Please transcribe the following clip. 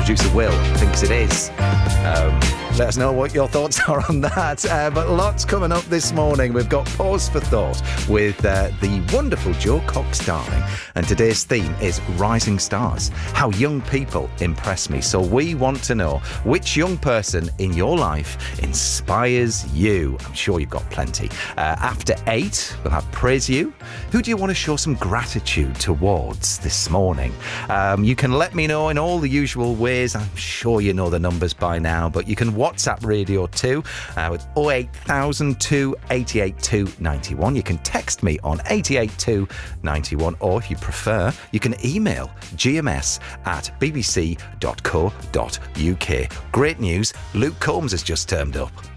producer Will thinks it is. Let us know what your thoughts are on that. But lots coming up this morning. We've got Pause for Thought with the wonderful Jo Cox-Darling. And today's theme is Rising Stars, how young people impress me. So we want to know which young person in your life inspires you. I'm sure you've got plenty. After 8, we'll have Praise You. Who do you want to show some gratitude towards this morning? You can let me know in all the usual ways. I'm sure you know the numbers by now, but you can WhatsApp radio too with 08002 882 91. You can text me on 882 91, or if you prefer, you can email gms@bbc.co.uk. Great news, Luke Combs has just turned up.